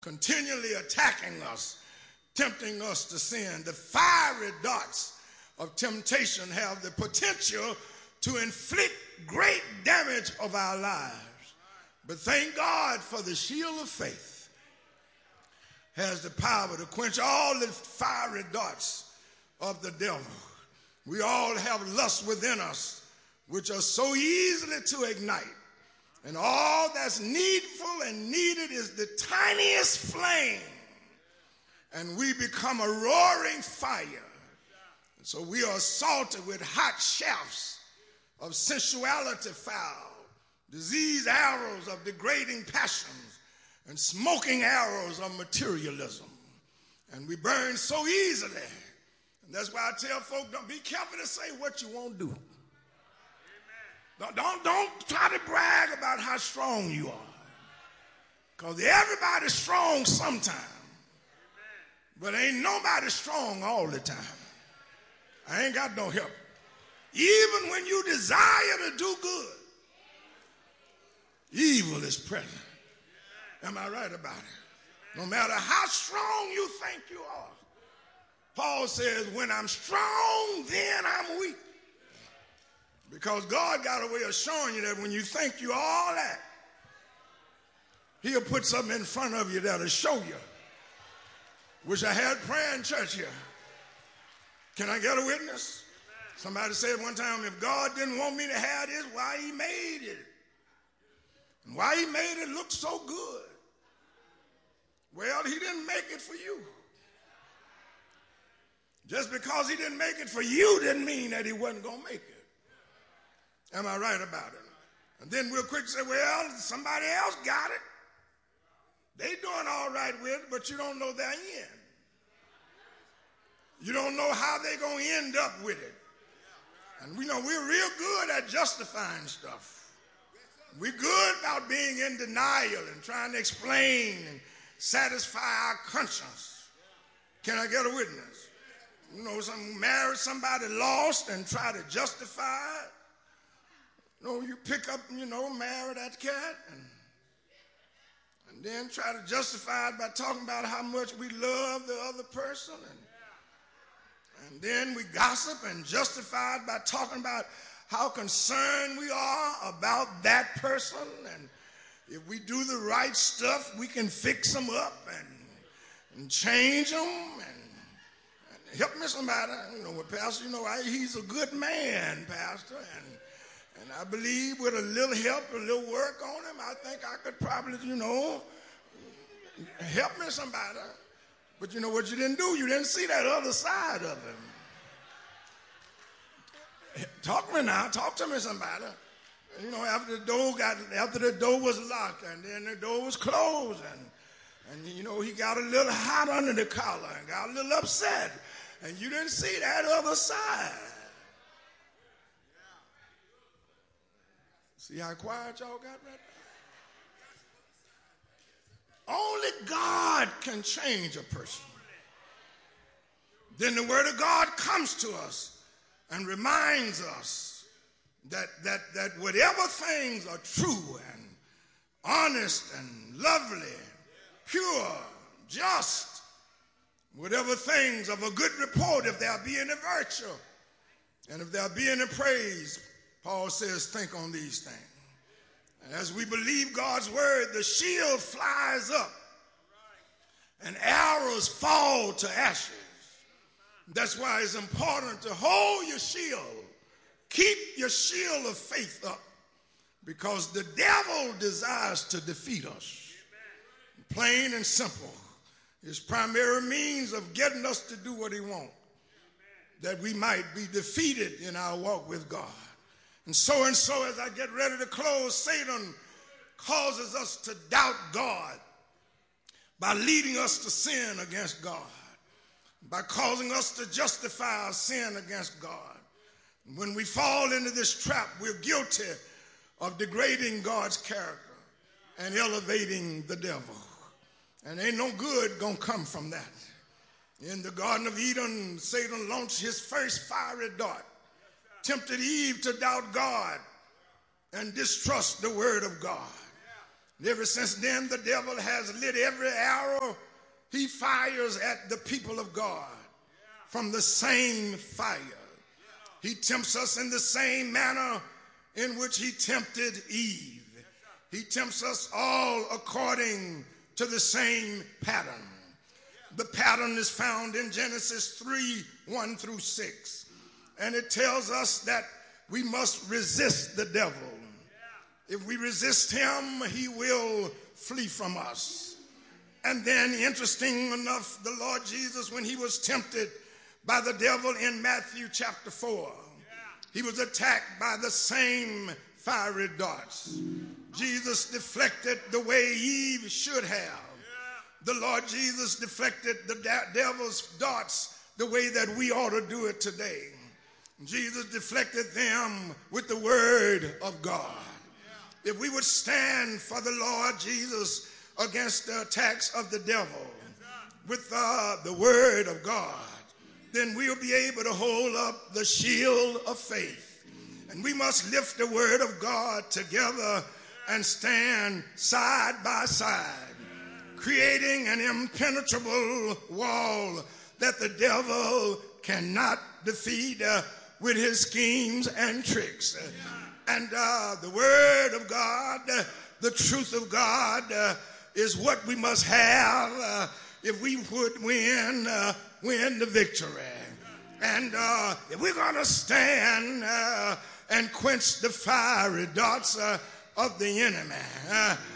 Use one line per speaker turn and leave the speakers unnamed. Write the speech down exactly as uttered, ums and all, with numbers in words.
continually attacking us, tempting us to sin. The fiery darts of temptation have the potential to inflict great damage of our lives. But thank God for the shield of faith has the power to quench all the fiery darts of the devil. We all have lust within us, which are so easily to ignite. And all that's needful and needed is the tiniest flame. And we become a roaring fire. And so we are assaulted with hot shafts of sensuality foul, disease arrows of degrading passions, and smoking arrows of materialism. And we burn so easily. And that's why I tell folk, don't be careful to say what you won't do. Don't, don't, don't try to brag about how strong you are. Because everybody's strong sometime. But ain't nobody strong all the time. I ain't got no help. Even when you desire to do good, evil is present. Am I right about it? No matter how strong you think you are. Paul says, when I'm strong, then I'm weak. Because God got a way of showing you that when you think you're all that, he'll put something in front of you that'll show you. Wish I had prayer in church here. Can I get a witness? Somebody said one time, if God didn't want me to have this, why he made it? And why he made it look so good? Well, he didn't make it for you. Just because he didn't make it for you didn't mean that he wasn't going to make it. Am I right about it? And then we'll quick say, well, somebody else got it. They doing all right with it, but you don't know their end. You don't know how they're going to end up with it. And we know we're real good at justifying stuff. We're good about being in denial and trying to explain and satisfy our conscience. Can I get a witness? You know, some marry somebody lost and try to justify it. You know, you pick up, you know, marry that cat and, and then try to justify it by talking about how much we love the other person. And, and then we gossip and justify it by talking about how concerned we are about that person. And if we do the right stuff, we can fix them up and, and change them. And, and help me somebody. You know, Pastor, you know, I, he's a good man, Pastor. And And I believe with a little help, a little work on him, I think I could probably, you know, help me somebody. But you know what you didn't do? You didn't see that other side of him. Talk to me now. Talk to me somebody. You know, after the door got, after the door was locked and then the door was closed and, and you know, he got a little hot under the collar and got a little upset. And you didn't see that other side. See how quiet y'all got right now? Only God can change a person. Then the word of God comes to us and reminds us that, that, that whatever things are true and honest and lovely, pure, just, whatever things of a good report, if there be any virtue and if there be any praise, Paul says, think on these things. And as we believe God's word, the shield flies up and arrows fall to ashes. That's why it's important to hold your shield. Keep your shield of faith up because the devil desires to defeat us. Plain and simple. His primary means of getting us to do what he wants, that we might be defeated in our walk with God. And so and so, as I get ready to close, Satan causes us to doubt God by leading us to sin against God, by causing us to justify our sin against God. When we fall into this trap, we're guilty of degrading God's character and elevating the devil. And ain't no good gonna come from that. In the Garden of Eden, Satan launched his first fiery dart, tempted Eve to doubt God and distrust the word of God. And ever since then, the devil has lit every arrow he fires at the people of God from the same fire. He tempts us in the same manner in which he tempted Eve. He tempts us all according to the same pattern. The pattern is found in Genesis three, one through six. And it tells us that we must resist the devil. If we resist him, he will flee from us. And then, interesting enough, the Lord Jesus, when he was tempted by the devil in Matthew chapter four, he was attacked by the same fiery darts. Jesus deflected the way Eve should have. The Lord Jesus deflected the devil's darts the way that we ought to do it today. Jesus deflected them with the word of God. If we would stand for the Lord Jesus against the attacks of the devil with uh, the word of God, then we'll be able to hold up the shield of faith. And we must lift the word of God together and stand side by side, creating an impenetrable wall that the devil cannot defeat uh, with his schemes and tricks. And uh, the word of God, uh, the truth of God, uh, is what we must have uh, if we would win, uh, win the victory. And uh, if we're going to stand uh, and quench the fiery darts uh, of the enemy, uh,